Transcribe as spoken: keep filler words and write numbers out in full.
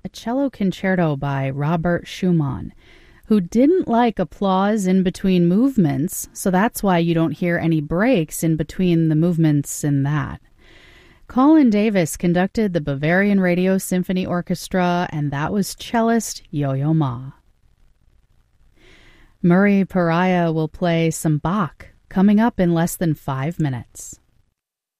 a cello concerto by Robert Schumann, who didn't like applause in between movements, so that's why you don't hear any breaks in between the movements in that. Colin Davis conducted the Bavarian Radio Symphony Orchestra, and that was cellist Yo-Yo Ma. Murray Pariah will play some Bach coming up in less than five minutes.